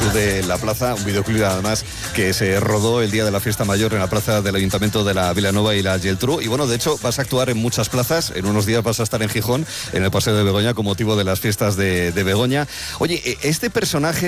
Tú de la Plaza, un videoclip además que se rodó el día de la fiesta mayor en la plaza del Ayuntamiento de la Vilanova y la Geltrú. Y bueno, de hecho vas a actuar en muchas plazas. En unos días vas a estar en Gijón, en el Paseo de Begoña, con motivo de las fiestas de Begoña. Oye, este personaje